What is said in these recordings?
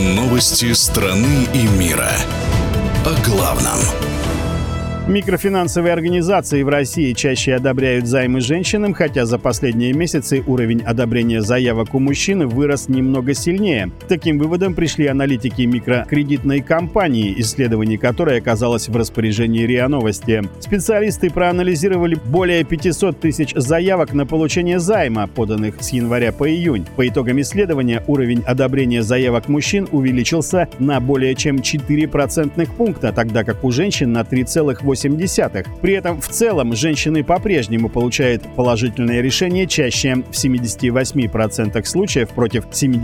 Новости страны и мира. О главном. Микрофинансовые организации в России чаще одобряют займы женщинам, хотя за последние месяцы уровень одобрения заявок у мужчин вырос немного сильнее. К таким выводам пришли аналитики микрокредитной компании, исследование которой оказалось в распоряжении РИА Новости. Специалисты проанализировали более 500 тысяч заявок на получение займа, поданных с января по июнь. По итогам исследования уровень одобрения заявок мужчин увеличился на более чем 4 процентных пункта, тогда как у женщин на 3,8%. При этом в целом женщины по-прежнему получают положительное решение чаще в 78% случаев против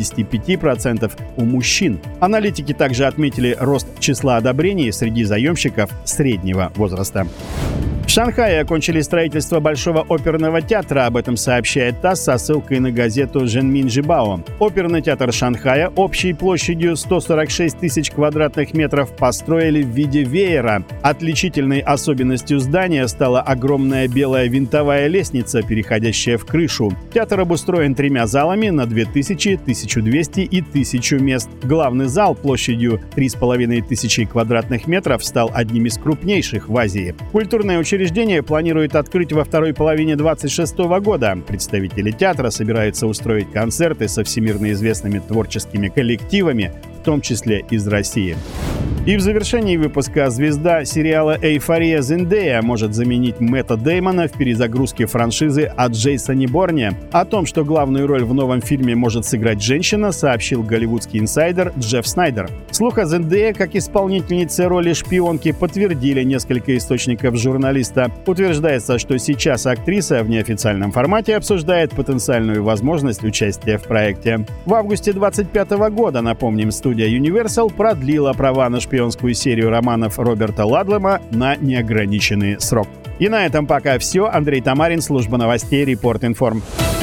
75% у мужчин. Аналитики также отметили рост числа одобрений среди заемщиков среднего возраста. В Шанхае окончили строительство Большого оперного театра. Об этом сообщает ТАСС со ссылкой на газету «Женьминь Жибао». Оперный театр Шанхая общей площадью 146 тысяч квадратных метров построили в виде веера. Отличительной особенностью здания стала огромная белая винтовая лестница, переходящая в крышу. Театр обустроен 3 залами на 2000, 1200 и 1000 мест. Главный зал площадью 3500 квадратных метров стал одним из крупнейших в Азии. Культурное учреждение планирует открыть во второй половине 2026 года. Представители театра собираются устроить концерты со всемирно известными творческими коллективами, в том числе из России. И в завершении выпуска звезда сериала «Эйфория» Зендея может заменить Мэтта Дэймона в перезагрузке франшизы о Джейсоне Борне. О том, что главную роль в новом фильме может сыграть женщина, сообщил голливудский инсайдер Джефф Снайдер. Слух о Зендее как исполнительнице роли шпионки подтвердили несколько источников журналиста. Утверждается, что сейчас актриса в неофициальном формате обсуждает потенциальную возможность участия в проекте. В августе 2025 года, напомним, студия Universal продлила права на шпионскую серию романов Роберта Ладлема на неограниченный срок. И на этом пока все. Андрей Тамарин, служба новостей Репорт Информ.